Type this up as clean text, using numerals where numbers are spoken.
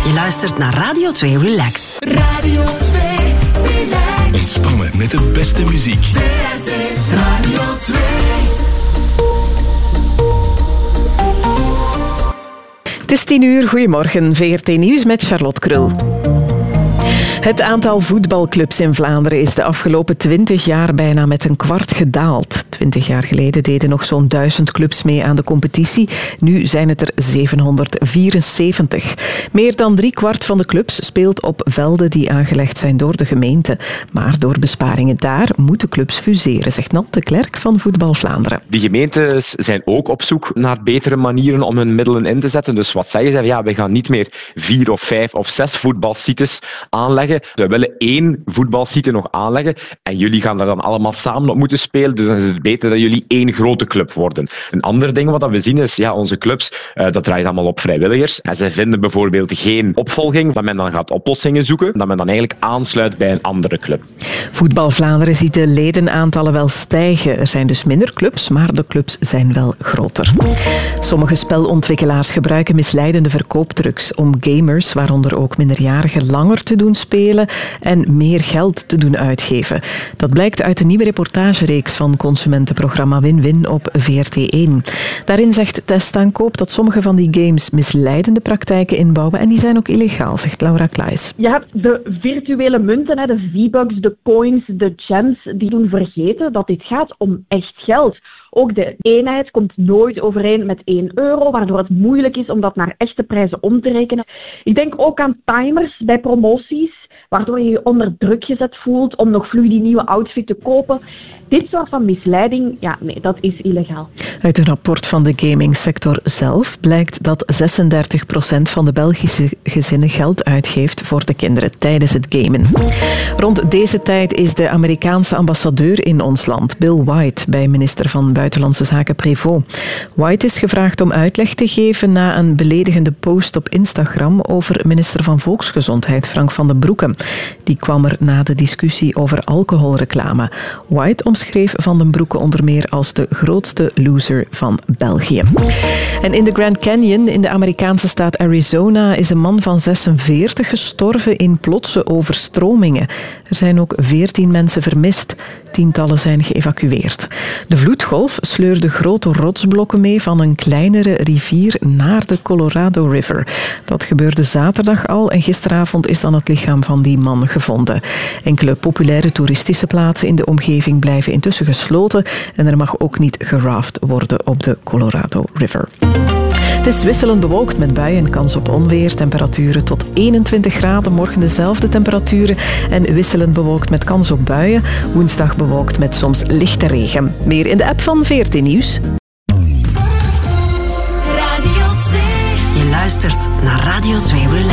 Je luistert naar Radio 2 Relax. Radio 2 Relax. Ontspannen met de beste muziek. VRT Radio 2. Het is 10:00. Goedemorgen. VRT Nieuws met Charlotte Krul. Het aantal voetbalclubs in Vlaanderen is de afgelopen 20 jaar bijna met een kwart gedaald. 20 jaar geleden deden nog zo'n 1000 clubs mee aan de competitie. Nu zijn het er 774. Meer dan 3/4 van de clubs speelt op velden die aangelegd zijn door de gemeente. Maar door besparingen daar moeten clubs fuseren, zegt Nat de Klerk van Voetbal Vlaanderen. Die gemeentes zijn ook op zoek naar betere manieren om hun middelen in te zetten. Dus wat zeggen ze? Ja, we gaan niet meer 4 of 5 of 6 voetbalsites aanleggen. We willen 1 voetbalsite nog aanleggen en jullie gaan daar dan allemaal samen op moeten spelen. Dus dan is het beter dat jullie 1 grote club worden. Een ander ding wat we zien is, ja, onze clubs, dat draait allemaal op vrijwilligers. En zij vinden bijvoorbeeld geen opvolging, dat men dan gaat oplossingen zoeken, dat men dan eigenlijk aansluit bij een andere club. Voetbal Vlaanderen ziet de ledenaantallen wel stijgen. Er zijn dus minder clubs, maar de clubs zijn wel groter. Sommige spelontwikkelaars gebruiken misleidende verkooptrucs om gamers, waaronder ook minderjarigen, langer te doen spelen en meer geld te doen uitgeven. Dat blijkt uit een nieuwe reportagereeks van consumentenprogramma Win-Win op VRT1. Daarin zegt Testaankoop dat sommige van die games misleidende praktijken inbouwen en die zijn ook illegaal, zegt Laura Klaes. Je hebt de virtuele munten, de V-Bucks, de coins, de gems, die doen vergeten dat dit gaat om echt geld. Ook de eenheid komt nooit overeen met €1, waardoor het moeilijk is om dat naar echte prijzen om te rekenen. Ik denk ook aan timers bij promoties, waardoor je je onder druk gezet voelt om nog vlug die nieuwe outfit te kopen. Dit soort van misleiding, ja, nee, dat is illegaal. Uit een rapport van de gamingsector zelf blijkt dat 36% van de Belgische gezinnen geld uitgeeft voor de kinderen tijdens het gamen. Rond deze tijd is de Amerikaanse ambassadeur in ons land, Bill White, bij minister van Buitenlandse Zaken Prévost. White is gevraagd om uitleg te geven na een beledigende post op Instagram over minister van Volksgezondheid Frank van den Broeke. Die kwam er na de discussie over alcoholreclame. White omschreef Van den Broeke onder meer als de grootste loser van België. En in de Grand Canyon in de Amerikaanse staat Arizona is een man van 46 gestorven in plotse overstromingen. Er zijn ook 14 mensen vermist. Tientallen zijn geëvacueerd. De vloedgolf sleurde grote rotsblokken mee van een kleinere rivier naar de Colorado River. Dat gebeurde zaterdag al en gisteravond is dan het lichaam van die man gevonden. Enkele populaire toeristische plaatsen in de omgeving blijven intussen gesloten en er mag ook niet geraft worden op de Colorado River. Het is wisselend bewolkt met buien en kans op onweer. Temperaturen tot 21 graden. Morgen dezelfde temperaturen. En wisselend bewolkt met kans op buien. Woensdag bewolkt met soms lichte regen. Meer in de app van VRT Nieuws. Radio 2. Je luistert naar Radio 2 Relax.